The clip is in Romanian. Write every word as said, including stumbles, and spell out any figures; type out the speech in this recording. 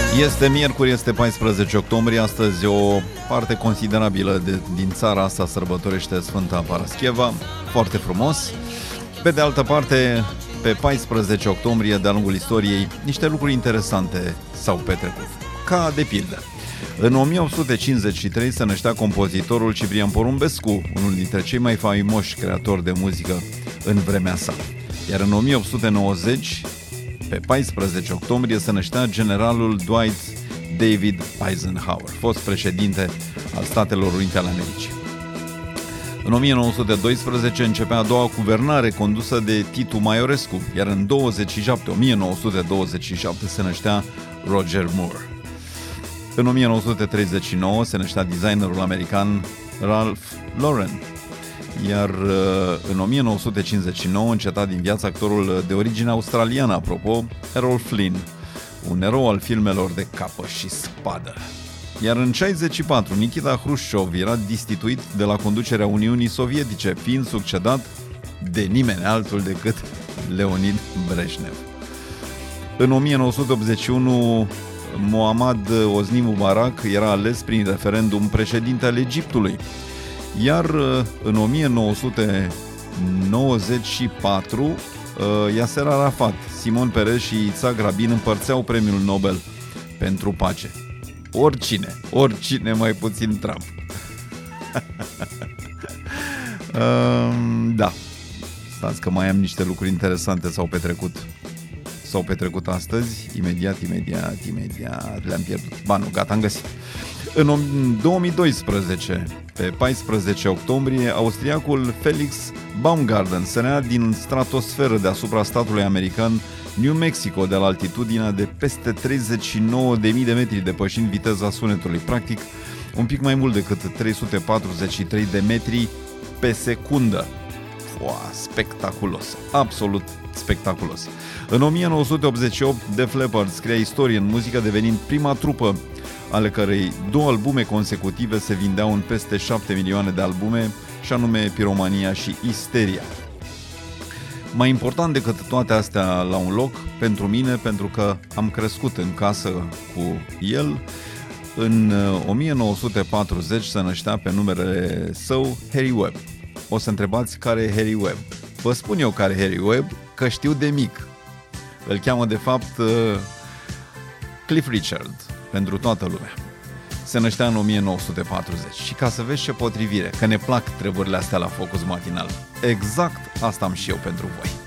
Este miercuri, este paisprezece octombrie. Astăzi o parte considerabilă de, din țara asta sărbătorește Sfânta Parascheva. Foarte frumos. Pe de altă parte, pe paisprezece octombrie, de-a lungul istoriei, niște lucruri interesante s-au petrecut. Ca de pildă, în o mie opt sute cincizeci și trei se năștea compozitorul Ciprian Porumbescu, unul dintre cei mai faimoși creatori de muzică în vremea sa. Iar în o mie opt sute nouăzeci, pe paisprezece octombrie, se năștea generalul Dwight David Eisenhower, fost președinte al Statelor Unite ale Americii. În o mie nouă sute doisprezece începea a doua guvernare condusă de Titu Maiorescu, iar în o mie nouă sute douăzeci și șapte se năștea Roger Moore. În o mie nouă sute treizeci și nouă se năștea designerul american Ralph Lauren, iar în o mie nouă sute cincizeci și nouă înceta din viață actorul de origine australiană, apropo, Errol Flynn, un erou al filmelor de capă și spadă. Iar în șaizeci și patru, Nikita Hrușciov era destituit de la conducerea Uniunii Sovietice, fiind succedat de nimeni altul decât Leonid Breșnev. În o mie nouă sute optzeci și unu, Mohammad Hosni Mubarak era ales prin referendum președinte al Egiptului. Iar în o mie nouă sute nouăzeci și patru, Yasser Arafat, Simon Peres și Itzhak Rabin împărțeau premiul Nobel pentru pace. Oricine, oricine, mai puțin Trump. Da, stați că mai am niște lucruri interesante s-au petrecut. S-au petrecut astăzi, imediat, imediat, imediat, le-am pierdut. Ba nu, gata, am găsit. În două mii doisprezece, pe paisprezece octombrie, austriacul Felix Baumgarten sărea din stratosferă deasupra statului american New Mexico, de la altitudinea de peste treizeci și nouă de mii de metri, depășind viteza sunetului, practic un pic mai mult decât trei sute patruzeci și trei de metri pe secundă. Fua, spectaculos, absolut spectaculos. În o mie nouă sute optzeci și opt, Def Leppard scria istorie în muzică, devenind prima trupă ale cărei două albume consecutive se vindeau în peste șapte milioane de albume, și anume Piromania și Isteria. Mai important decât toate astea la un loc, pentru mine, pentru că am crescut în casă cu el, în o mie nouă sute patruzeci se năștea pe numele său Harry Webb. O să întrebați care e Harry Webb. Vă spun eu care e Harry Webb, că știu de mic. Îl cheamă de fapt Cliff Richard, pentru toată lumea. Se năștea în o mie nouă sute patruzeci. Și ca să vezi ce potrivire, că ne plac treburile astea la Focus Matinal, exact asta am și eu pentru voi.